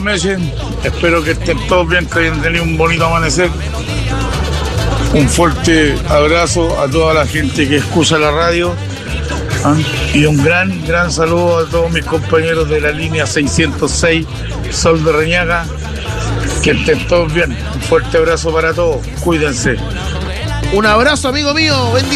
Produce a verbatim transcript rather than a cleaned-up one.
Meche. Espero que estén todos bien, que hayan tenido un bonito amanecer. Un fuerte abrazo a toda la gente que escucha la radio. ¿Ah? Y un gran, gran saludo a todos mis compañeros de la línea seiscientos seis, Sol de Reñaca. Que estén todos bien. Un fuerte abrazo para todos. Cuídense. Un abrazo, amigo mío. Bendiciones.